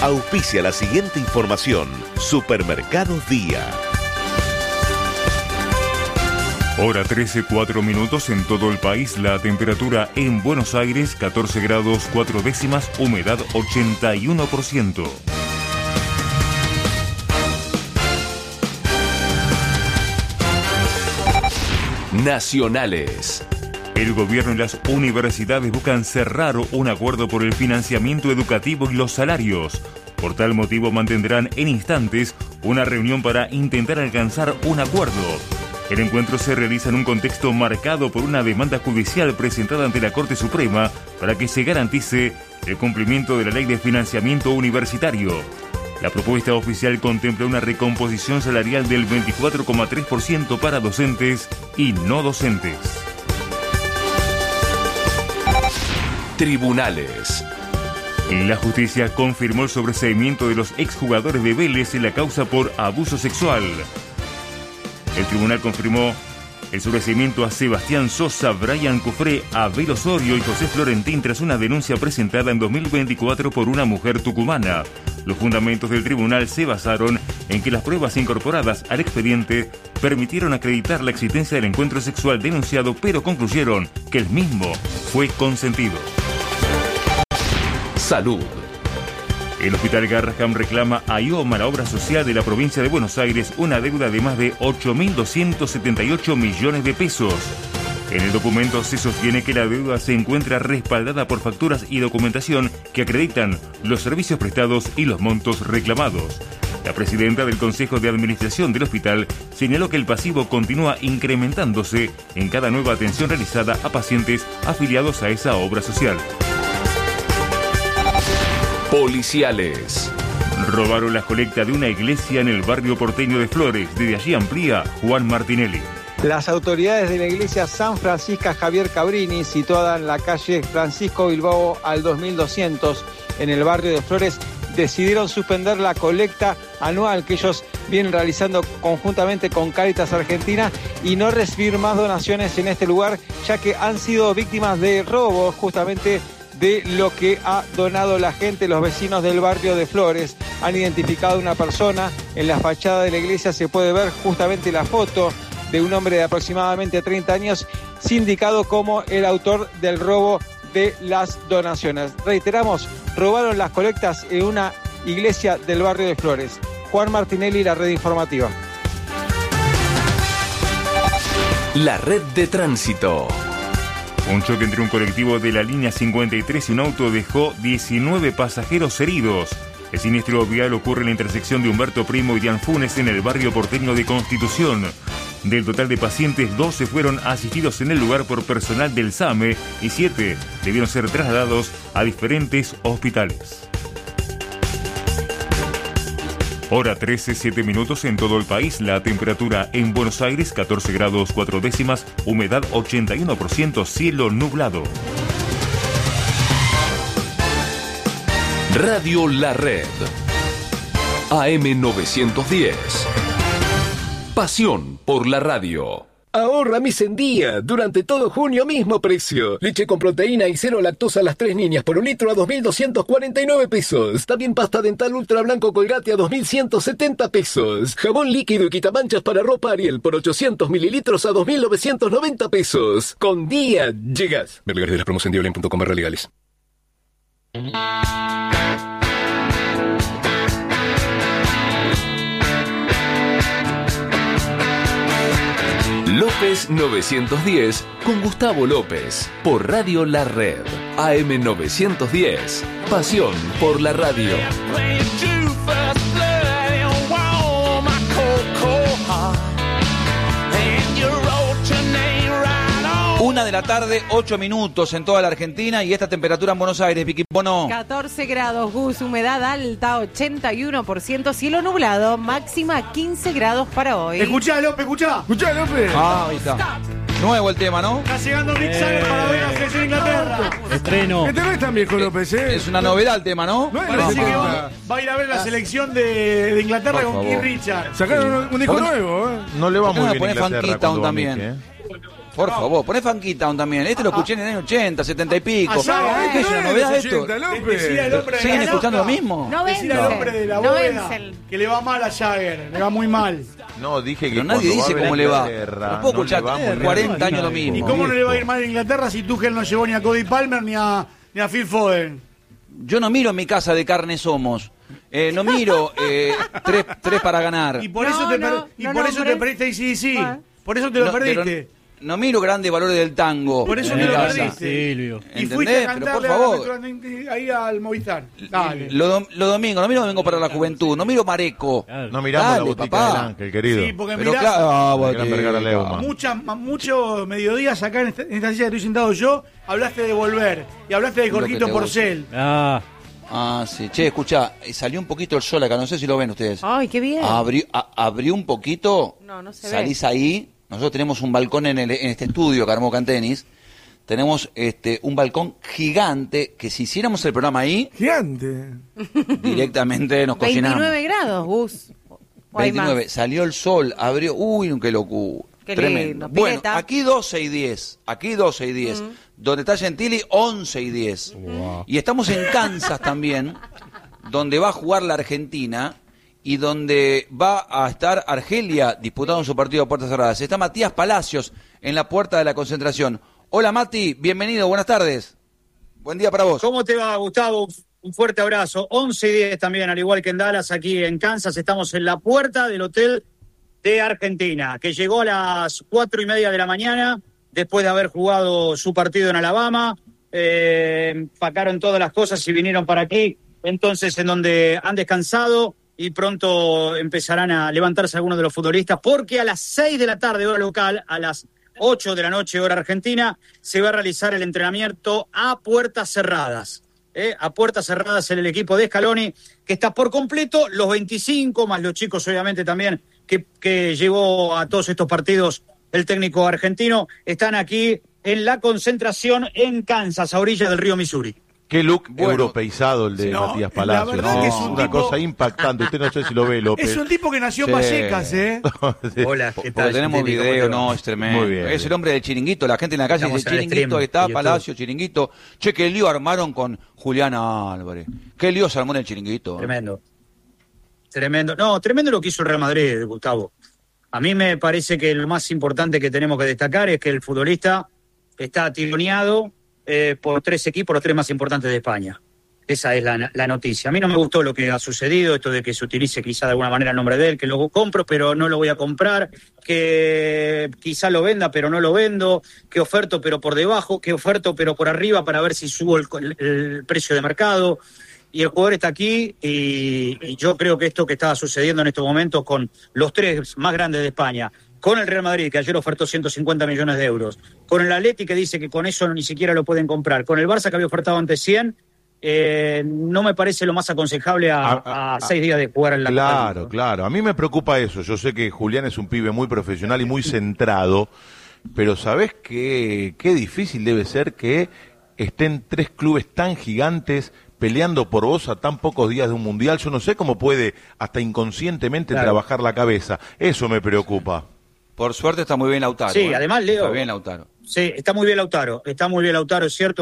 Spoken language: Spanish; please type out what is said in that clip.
Auspicia la siguiente información. Supermercados Día. Hora 13:04 en todo el país. La temperatura en Buenos Aires, 14 grados 4 décimas, humedad 81%. Nacionales. El gobierno y las universidades buscan cerrar un acuerdo por el financiamiento educativo y los salarios. Por tal motivo mantendrán en instantes una reunión para intentar alcanzar un acuerdo. El encuentro se realiza en un contexto marcado por una demanda judicial presentada ante la Corte Suprema para que se garantice el cumplimiento de la Ley de Financiamiento Universitario. La propuesta oficial contempla una recomposición salarial del 24,3% para docentes y no docentes. Tribunales. La justicia confirmó el sobreseimiento de los exjugadores de Vélez en la causa por abuso sexual. El tribunal confirmó el sobreseimiento a Sebastián Sosa, Brian Cufré, Abel Osorio y José Florentín tras una denuncia presentada en 2024 por una mujer tucumana. Los fundamentos del tribunal se basaron en que las pruebas incorporadas al expediente permitieron acreditar la existencia del encuentro sexual denunciado, pero concluyeron que el mismo fue consentido. Salud. El Hospital Garrahan reclama a IOMA, la obra social de la provincia de Buenos Aires, una deuda de más de 8.278 millones de pesos. En el documento se sostiene que la deuda se encuentra respaldada por facturas y documentación que acreditan los servicios prestados y los montos reclamados. La presidenta del Consejo de Administración del hospital señaló que el pasivo continúa incrementándose en cada nueva atención realizada a pacientes afiliados a esa obra social. Policiales. Robaron la colecta de una iglesia en el barrio porteño de Flores. Desde allí amplía Juan Martinelli. Las autoridades de la iglesia San Francisco Javier Cabrini, situada en la calle Francisco Bilbao al 2200, en el barrio de Flores, decidieron suspender la colecta anual que ellos vienen realizando conjuntamente con Cáritas Argentina y no recibir más donaciones en este lugar, ya que han sido víctimas de robos justamente de lo que ha donado la gente. Los vecinos del barrio de Flores han identificado a una persona. En la fachada de la iglesia se puede ver justamente la foto de un hombre de aproximadamente 30 años, sindicado como el autor del robo de las donaciones. Reiteramos, robaron las colectas en una iglesia del barrio de Flores. Juan Martinelli, la red informativa. La red de tránsito. Un choque entre un colectivo de la línea 53 y un auto dejó 19 pasajeros heridos. El siniestro vial ocurre en la intersección de Humberto Primo y de Anfunes en el barrio porteño de Constitución. Del total de pacientes, 12 fueron asistidos en el lugar por personal del SAME y 7 debieron ser trasladados a diferentes hospitales. Hora 13:07 en todo el país. La temperatura en Buenos Aires, 14 grados 4 décimas, humedad 81%, cielo nublado. Radio La Red. AM 910. Pasión por la radio. Ahorra mes en día. Durante todo junio, mismo precio. Leche con proteína y cero lactosa a las 3 niñas por un litro a 2.249 pesos. También pasta dental ultra blanco Colgate a 2.170 pesos. Jabón líquido y quitamanchas para ropa Ariel por 800 mililitros a 2.990 pesos. Con día llegas. Ver lugares de las promos en diolen.com/legales. López 910 con Gustavo López por Radio La Red. AM 910. Pasión por la radio. 1 de la tarde, 8 minutos en toda la Argentina y esta temperatura en Buenos Aires, Vicky Bono. 14 grados, Gus, humedad alta, 81%, cielo nublado, máxima 15 grados para hoy. Escuchá, López, escuchá. Escuchá, López. Ah, ahí está. Nuevo el tema, ¿no? Está llegando Rick Sager para ver la selección de Inglaterra. Estreno. Este no es tan viejo, López, ¿eh? Es una novedad el tema, ¿no? Parece que va a ir a ver la selección de Inglaterra con Keith Richards. Sacaron un disco nuevo, ¿eh? No le va muy bien poner Inglaterra Funky Town cuando va también. Nick, ¿eh? Por favor, poné Funky Town también. Este lo escuché en el año 80, 70 y pico. ¿Es una novedad esto? ¿Siguen escuchando lo mismo? No vence. Decir al hombre de la bóveda que le va mal a Jagger, le va muy mal. No, dije que pero nadie dice cómo le va. No puedo escuchar 40 años lo mismo. ¿Y cómo no le va a ir mal a Inglaterra si Tuchel no llevó ni a Cody Palmer ni a Phil Foden? Yo no miro en mi casa de carne somos. No miro tres para ganar. Y por eso te perdiste AC/DC. Por eso te lo perdiste. No miro grandes valores del tango. Por eso te lo perdiste. Silvio. Y fuiste a cantarle ahí al Movistar. Dale. Los domingos, no miro domingo para la juventud, no miro Mareco. No miramos la botica del Ángel, querido. Sí, porque pero muchos mediodías acá en esta silla que estoy sentado yo, hablaste de Volver y hablaste de Jorgito Porcel. Sí. Che, escuchá, salió un poquito el sol acá, no sé si lo ven ustedes. Ay, qué bien. Abrió un poquito. No se salís ve. ahí. Nosotros tenemos un balcón en este estudio que armó Cantenis. Tenemos un balcón gigante que si hiciéramos el programa ahí... Gigante. Directamente nos cocinamos. 29 grados, Gus. 29. Salió el sol, abrió... Uy, qué locura. Qué tremendo. Lindo. Bueno, aquí 12 y 10. Aquí 12 y 10. Donde está Gentili, 11 y 10. Wow. Y estamos en Kansas también, donde va a jugar la Argentina... y donde va a estar Argelia disputando su partido a puertas cerradas. Está Matías Palacios en la puerta de la concentración. Hola Mati, bienvenido, buenas tardes. Buen día para vos. ¿Cómo te va, Gustavo? Un fuerte abrazo. 11 y 10 también, al igual que en Dallas, aquí en Kansas. Estamos en la puerta del hotel de Argentina, que llegó a las 4:30 de la mañana, después de haber jugado su partido en Alabama. Empacaron todas las cosas y vinieron para aquí. Entonces, en donde han descansado... y pronto empezarán a levantarse algunos de los futbolistas, porque a las 6 de la tarde, hora local, a las 8 de la noche, hora argentina, se va a realizar el entrenamiento a puertas cerradas. A puertas cerradas en el equipo de Scaloni, que está por completo, los 25, más los chicos obviamente también, que llevó a todos estos partidos el técnico argentino, están aquí en la concentración en Kansas, a orillas del río Missouri. Qué look europeizado el de Matías Palacios. Es un una tipo... cosa impactante. Usted no sé si lo ve, López. Es un tipo que nació en Vallecas, Sí. Hola, ¿qué tal? Porque tenemos video, no, es tremendo. Muy bien. Es el hombre del chiringuito, la gente en la calle dice chiringuito, ahí está, Palacio, chiringuito. Che, qué lío armaron con Julián Álvarez. Qué lío se armó en el chiringuito. Tremendo. No, tremendo lo que hizo el Real Madrid, Gustavo. A mí me parece que lo más importante que tenemos que destacar es que el futbolista está tironeado por 3 equipos, los 3 más importantes de España. Esa es la noticia. A mí no me gustó lo que ha sucedido, esto de que se utilice quizá de alguna manera el nombre de él, que lo compro pero no lo voy a comprar, que quizá lo venda pero no lo vendo, que oferto pero por debajo, que oferto pero por arriba para ver si subo el precio de mercado. Y el jugador está aquí y yo creo que esto que está sucediendo en estos momentos con los 3 más grandes de España, con el Real Madrid, que ayer ofertó 150 millones de euros, con el Atleti, que dice que con eso ni siquiera lo pueden comprar, con el Barça, que había ofertado antes 100, no me parece lo más aconsejable a 6 días de jugar en la Claro. A mí me preocupa eso. Yo sé que Julián es un pibe muy profesional y muy centrado, pero ¿sabés qué difícil debe ser que estén 3 clubes tan gigantes peleando por vos a tan pocos días de un mundial? Yo no sé cómo puede hasta inconscientemente trabajar la cabeza. Eso me preocupa. Por suerte está muy bien Lautaro. Sí, además, Leo. Está bien Lautaro. Sí, está muy bien Lautaro, es cierto.